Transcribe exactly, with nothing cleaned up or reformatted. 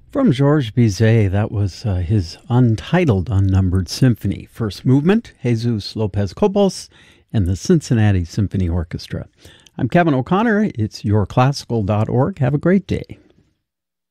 From Georges Bizet, that was uh, his untitled unnumbered symphony. First movement, Jesus Lopez Cobos and the Cincinnati Symphony Orchestra. I'm Kevin O'Connor. It's your classical dot org. Have a great day.